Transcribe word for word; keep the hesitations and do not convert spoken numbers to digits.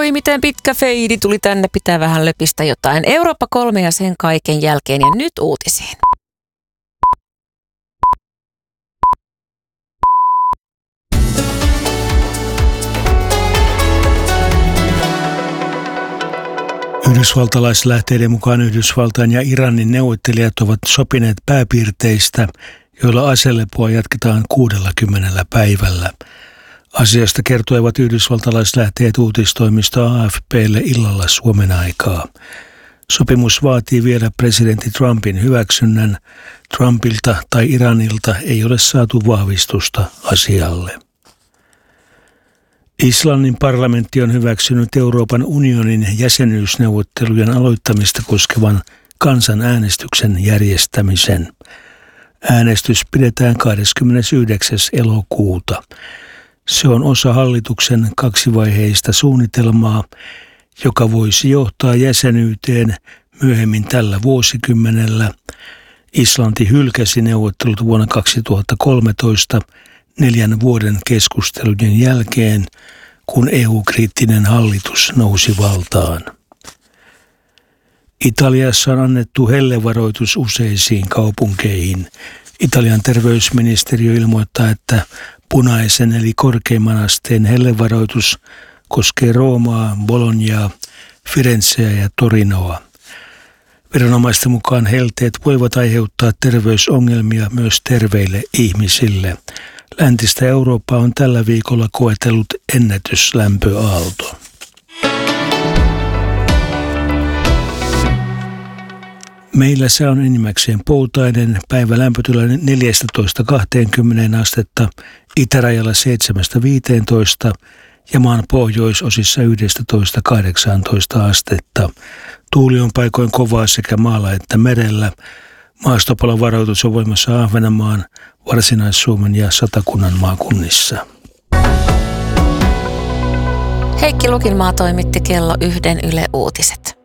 Oi, miten pitkä feidi tuli tänne, pitää vähän löpistä jotain. Eurooppa kolme ja sen kaiken jälkeen ja nyt uutisiin. Yhdysvaltalaislähteiden mukaan Yhdysvaltain ja Iranin neuvottelijat ovat sopineet pääpiirteistä, joilla aselepoa jatketaan kuudellakymmenellä päivällä. Asiasta kertoivat yhdysvaltalaislähteet uutistoimisto A F P:lle illalla Suomen aikaa. Sopimus vaatii vielä presidentti Trumpin hyväksynnän. Trumpilta tai Iranilta ei ole saatu vahvistusta asialle. Islannin parlamentti on hyväksynyt Euroopan unionin jäsenyysneuvottelujen aloittamista koskevan kansanäänestyksen järjestämisen. Äänestys pidetään kahdeskymmenesyhdeksäs elokuuta. Se on osa hallituksen kaksivaiheista suunnitelmaa, joka voisi johtaa jäsenyyteen myöhemmin tällä vuosikymmenellä. Islanti hylkäsi neuvottelut vuonna kaksituhattakolmetoista neljän vuoden keskustelujen jälkeen, kun E U-kriittinen hallitus nousi valtaan. Italiassa on annettu hellevaroitus useisiin kaupunkeihin. Italian terveysministeriö ilmoittaa, että punaisen eli korkeimman asteen hellevaroitus koskee Roomaa, Bolognaa, Firenzeä ja Torinoa. Viranomaisten mukaan helteet voivat aiheuttaa terveysongelmia myös terveille ihmisille. Läntistä Eurooppaa on tällä viikolla koetellut ennätyslämpöaalto. Meillä se on enimmäkseen poutainen, päivä lämpötila neljätoista kaksikymmentä astetta, itärajalla seitsemästä viiteentoista ja maan pohjoisosissa yksitoista kahdeksantoista astetta. Tuuli on paikoin kovaa sekä maalla että merellä. Maastopalon varoitus on voimassa Ahvenanmaan, Varsinais-Suomen ja Satakunnan maakunnissa. Heikki Lukinmaa toimitti kello yhden Yle Uutiset.